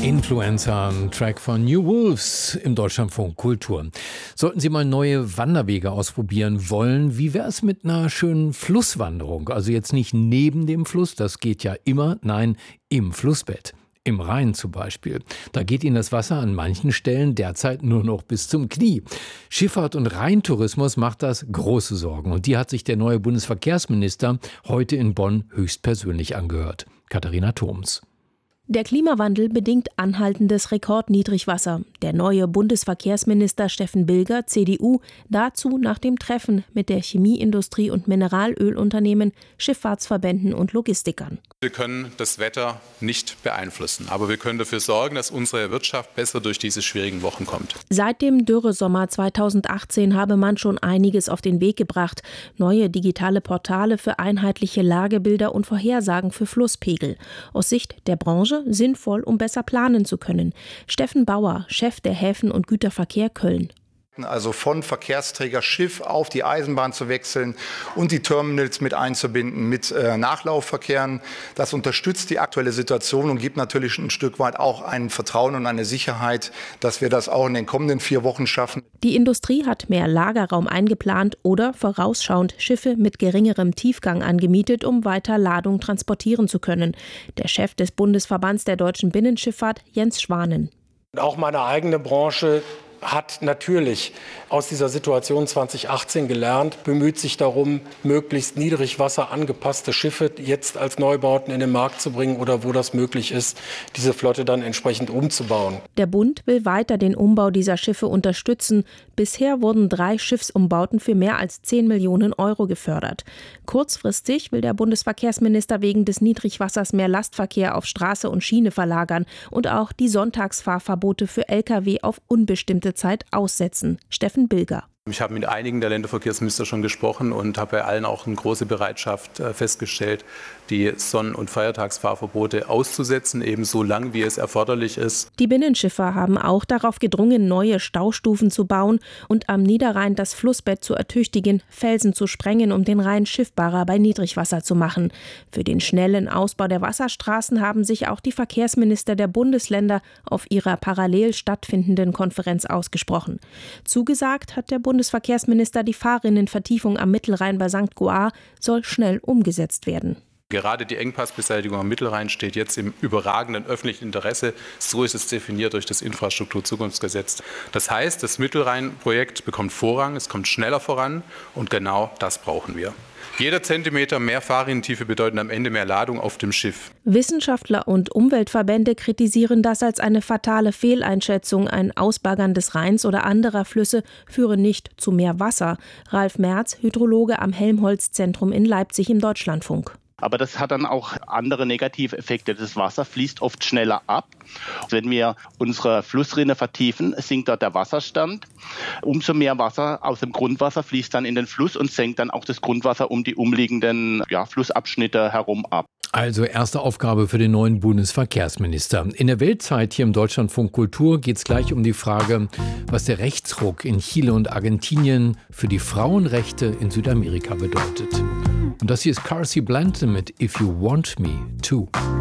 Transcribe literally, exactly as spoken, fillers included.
Influencer, ein Track von New Wolves im Deutschlandfunk Kultur. Sollten Sie mal neue Wanderwege ausprobieren wollen, wie wäre es mit einer schönen Flusswanderung? Also jetzt nicht neben dem Fluss, das geht ja immer, nein, im Flussbett. Im Rhein zum Beispiel. Da geht Ihnen das Wasser an manchen Stellen derzeit nur noch bis zum Knie. Schifffahrt und Rheintourismus macht das große Sorgen. Und die hat sich der neue Bundesverkehrsminister heute in Bonn höchstpersönlich angehört. Katharina Thoms. Der Klimawandel bedingt anhaltendes Rekordniedrigwasser. Der neue Bundesverkehrsminister Steffen Bilger, C D U, dazu nach dem Treffen mit der Chemieindustrie und Mineralölunternehmen, Schifffahrtsverbänden und Logistikern. Wir können das Wetter nicht beeinflussen, aber wir können dafür sorgen, dass unsere Wirtschaft besser durch diese schwierigen Wochen kommt. Seit dem Dürresommer zweitausendachtzehn habe man schon einiges auf den Weg gebracht. Neue digitale Portale für einheitliche Lagebilder und Vorhersagen für Flusspegel. Aus Sicht der Branche sinnvoll, um besser planen zu können. Steffen Bauer, Chef der Häfen- und Güterverkehr Köln. Also von Verkehrsträger Schiff auf die Eisenbahn zu wechseln und die Terminals mit einzubinden mit äh, Nachlaufverkehren. Das unterstützt die aktuelle Situation und gibt natürlich ein Stück weit auch ein Vertrauen und eine Sicherheit, dass wir das auch in den kommenden vier Wochen schaffen. Die Industrie hat mehr Lagerraum eingeplant oder vorausschauend Schiffe mit geringerem Tiefgang angemietet, um weiter Ladung transportieren zu können. Der Chef des Bundesverbands der deutschen Binnenschifffahrt, Jens Schwanen. Auch meine eigene Branche hat natürlich aus dieser Situation zweitausendachtzehn gelernt, bemüht sich darum, möglichst niedrigwasser angepasste Schiffe jetzt als Neubauten in den Markt zu bringen oder wo das möglich ist, diese Flotte dann entsprechend umzubauen. Der Bund will weiter den Umbau dieser Schiffe unterstützen. Bisher wurden drei Schiffsumbauten für mehr als zehn Millionen Euro gefördert. Kurzfristig will der Bundesverkehrsminister wegen des Niedrigwassers mehr Lastverkehr auf Straße und Schiene verlagern und auch die Sonntagsfahrverbote für L K W auf unbestimmte Zeit aussetzen. Steffen Bilger. Ich habe mit einigen der Länderverkehrsminister schon gesprochen und habe bei allen auch eine große Bereitschaft festgestellt, die Sonn- und Feiertagsfahrverbote auszusetzen, eben so lang, wie es erforderlich ist. Die Binnenschiffer haben auch darauf gedrungen, neue Staustufen zu bauen und am Niederrhein das Flussbett zu ertüchtigen, Felsen zu sprengen, um den Rhein schiffbarer bei Niedrigwasser zu machen. Für den schnellen Ausbau der Wasserstraßen haben sich auch die Verkehrsminister der Bundesländer auf ihrer parallel stattfindenden Konferenz ausgesprochen. Zugesagt hat der Bundesverkehrsminister, die Fahrrinnenvertiefung am Mittelrhein bei Sankt Goar soll schnell umgesetzt werden. Gerade die Engpassbeseitigung am Mittelrhein steht jetzt im überragenden öffentlichen Interesse. So ist es definiert durch das Infrastrukturzukunftsgesetz. Das heißt, das Mittelrhein-Projekt bekommt Vorrang, es kommt schneller voran und genau das brauchen wir. Jeder Zentimeter mehr Fahrrinnentiefe bedeutet am Ende mehr Ladung auf dem Schiff. Wissenschaftler und Umweltverbände kritisieren das als eine fatale Fehleinschätzung. Ein Ausbaggern des Rheins oder anderer Flüsse führe nicht zu mehr Wasser. Ralf Merz, Hydrologe am Helmholtz-Zentrum in Leipzig im Deutschlandfunk. Aber das hat dann auch andere negative Effekte. Das Wasser fließt oft schneller ab. Wenn wir unsere Flussrinne vertiefen, sinkt dort der Wasserstand. Umso mehr Wasser aus dem Grundwasser fließt dann in den Fluss und senkt dann auch das Grundwasser um die umliegenden ja, Flussabschnitte herum ab. Also erste Aufgabe für den neuen Bundesverkehrsminister. In der Weltzeit hier im Deutschlandfunk Kultur geht es gleich um die Frage, was der Rechtsruck in Chile und Argentinien für die Frauenrechte in Südamerika bedeutet. Und das hier ist Carsey Blanton mit If You Want Me To.